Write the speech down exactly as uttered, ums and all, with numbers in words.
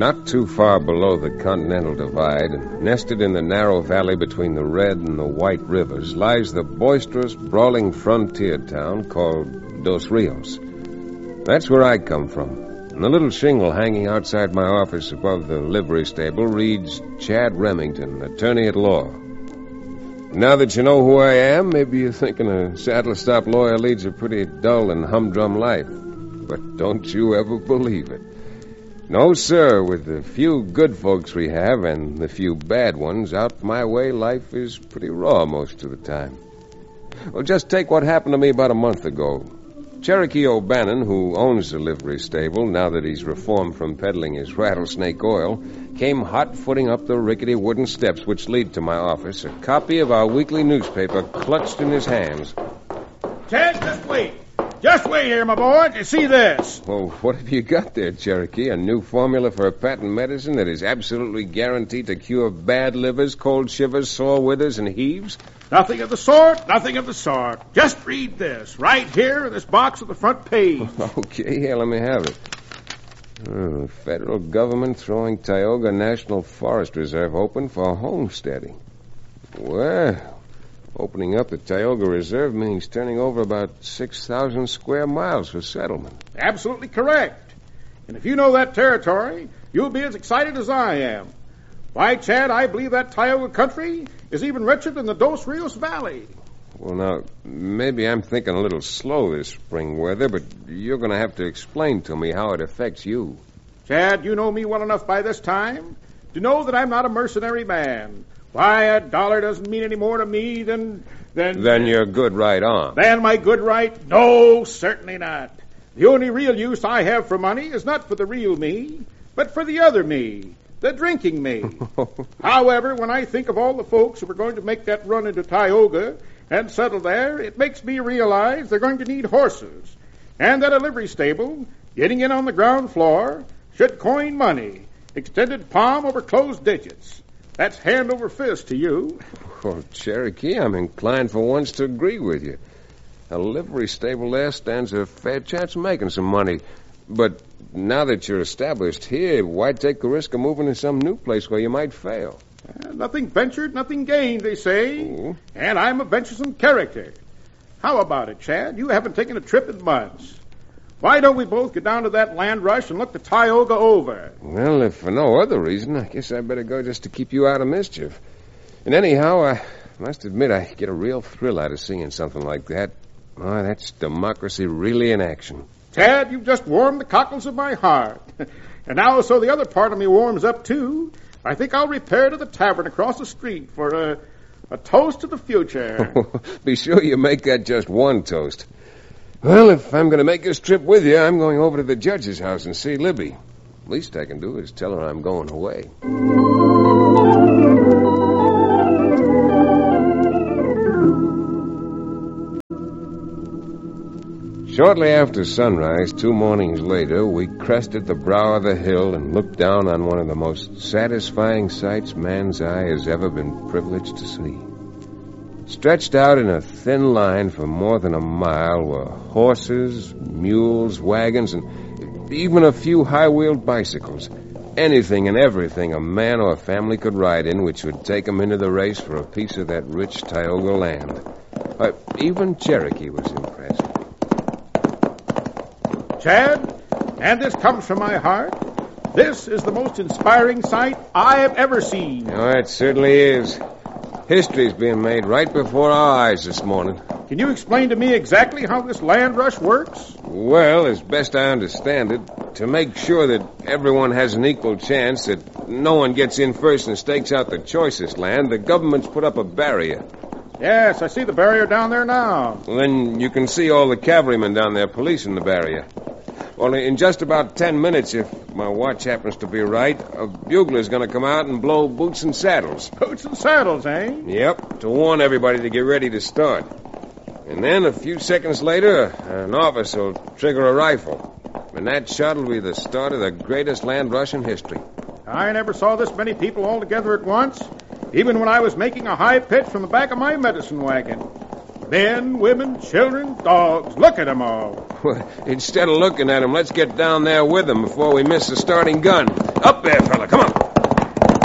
Not too far below the Continental Divide, and nested in the narrow valley between the Red and the White Rivers, lies the boisterous, brawling frontier town called Dos Rios. That's where I come from. And the little shingle hanging outside my office above the livery stable reads Chad Remington, attorney at law. Now that you know who I am, maybe you're thinking a saddle-stop lawyer leads a pretty dull and humdrum life. But don't you ever believe it. No, sir, with the few good folks we have and the few bad ones out my way, life is pretty raw most of the time. Well, just take what happened to me about a month ago. Cherokee O'Bannon, who owns the livery stable, now that he's reformed from peddling his rattlesnake oil, came hot-footing up the rickety wooden steps which lead to my office, a copy of our weekly newspaper clutched in his hands. Chad, just wait. Just wait here, my boy, to see this. Well, what have you got there, Cherokee? A new formula for a patent medicine that is absolutely guaranteed to cure bad livers, cold shivers, sore withers, and heaves? Nothing of the sort, nothing of the sort. Just read this, right here in this box at the front page. Okay, here, let me have it. Oh, federal government throwing Tioga National Forest Reserve open for homesteading. Well, opening up the Tioga Reserve means turning over about six thousand square miles for settlement. Absolutely correct. And if you know that territory, you'll be as excited as I am. Why, Chad, I believe that Tioga country is even richer than the Dos Rios Valley. Well, now, maybe I'm thinking a little slow this spring weather, but you're going to have to explain to me how it affects you. Chad, you know me well enough by this time to know that I'm not a mercenary man. Why, a dollar doesn't mean any more to me than... than... Then you're good right on. Than my good right? No, certainly not. The only real use I have for money is not for the real me, but for the other me. The drinking me. However, when I think of all the folks who are going to make that run into Tioga and settle there, it makes me realize they're going to need horses, and that a livery stable, getting in on the ground floor, should coin money, extended palm over closed digits. That's hand over fist to you. Well, Cherokee, I'm inclined for once to agree with you. A livery stable there stands a fair chance of making some money. But now that you're established here, why take the risk of moving to some new place where you might fail? Uh, nothing ventured, nothing gained, they say. Ooh. And I'm a venturesome character. How about it, Chad? You haven't taken a trip in months. Why don't we both get down to that land rush and look the Tioga over? Well, if for no other reason, I guess I'd better go just to keep you out of mischief. And anyhow, I must admit I get a real thrill out of seeing something like that. Oh, that's democracy really in action. Chad, you've just warmed the cockles of my heart. And now, so the other part of me warms up, too, I think I'll repair to the tavern across the street for a, a toast to the future. Be sure you make that just one toast. Well, if I'm going to make this trip with you, I'm going over to the judge's house and see Libby. Least I can do is tell her I'm going away. Shortly after sunrise, two mornings later, we crested the brow of the hill and looked down on one of the most satisfying sights man's eye has ever been privileged to see. Stretched out in a thin line for more than a mile were horses, mules, wagons, and even a few high-wheeled bicycles. Anything and everything a man or a family could ride in which would take them into the race for a piece of that rich Tioga land. Uh, even Cherokee was impressed. Chad, and this comes from my heart, this is the most inspiring sight I have ever seen. Oh, it certainly is. History's being made right before our eyes this morning. Can you explain to me exactly how this land rush works? Well, as best I understand it, to make sure that everyone has an equal chance, that no one gets in first and stakes out the choicest land, the government's put up a barrier. Yes, I see the barrier down there now. Well, then you can see all the cavalrymen down there policing the barrier. Well, in just about ten minutes, if my watch happens to be right, a bugler's going to come out and blow boots and saddles. Boots and saddles, eh? Yep, to warn everybody to get ready to start. And then a few seconds later, an officer will trigger a rifle. And that shot will be the start of the greatest land rush in history. I never saw this many people all together at once, even when I was making a high pitch from the back of my medicine wagon. Men, women, children, dogs. Look at them all. Instead of looking at them, let's get down there with them before we miss the starting gun. Up there, fella. Come